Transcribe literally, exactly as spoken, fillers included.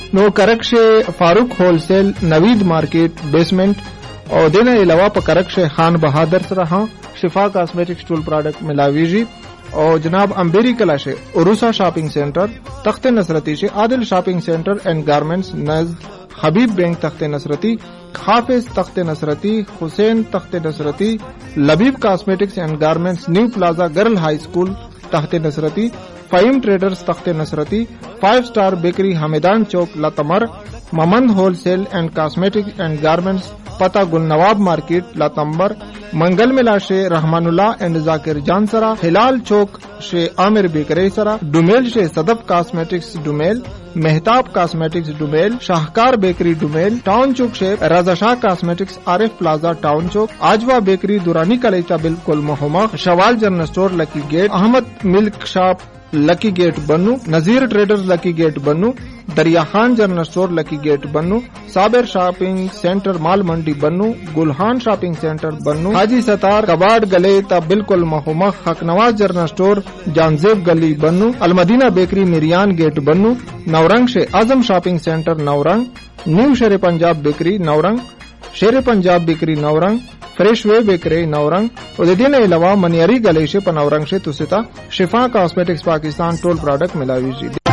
نو کرک شے فاروق ہول سیل نوید مارکیٹ بیسمنٹ اور دین علاوہ په کرک شے خان بہادر سره ہاں شفا کاسمیٹکس ټول پروڈکٹ ملاویږي او جناب امبیری کلا شے عروسا شاپنگ سینٹر تخت نصرتی شے عادل شاپنگ سینٹر اینڈ گارمنٹس نز حبیب بینک تخت نصرتی حافظ تخت نصرتی حسین تخت نصرتی لبیب کاسمیٹکس اینڈ گارمنٹس نیو پلازا گرل ہائی اسکول تخت نصرتی فہیم ٹریڈرز تخت نصرتی فائیو اسٹار بیکری حمیدان چوک لاتمر ممند ہول سیل اینڈ کاسمیٹک اینڈ گارمنٹس پتہ گل نواب مارکیٹ لاتمبر منگل ملا شے رحمان اللہ اینڈ ذاکر جان سرا ہلال چوک شے عامر بیکری سرا ڈومیل شے صدف کاسمیٹکس ڈومیل مہتاب کاسمیٹکس ڈومیل شاہکار بیکری ڈومیل ٹاؤن چوک شے رضا شاہ کاسمیٹکس عارف پلازا ٹاؤن چوک آجوا بیکری دورانی کلیچا بالکل مہما شوال جنرل اسٹور لکی گیٹ احمد ملک شاپ لکی گیٹ بنو نذیر ٹریڈرز لکی گیٹ بنو دریا خان جنرل اسٹور لکی گیٹ بنو صابر شاپنگ سینٹر مال منڈی بنو گلہان شاپنگ سینٹر بنو حاجی ستار کباڑ گلے تا بالکل مہما حق نواز جنرل اسٹور جانزیب گلی بنو المدینہ بیکری مریان گیٹ بنو نورنگ شے اعظم شاپنگ سینٹر نورنگ نیو شیر پنجاب بیکری نورنگ شیر پنجاب بیکری نورنگ فریش وے بیکری نورنگ اور دین علاوہ منیاری گلیشے پا نورنگ شے تستا شفا کاسمیٹکس پاکستان ٹول پروڈکٹ ملاوی جی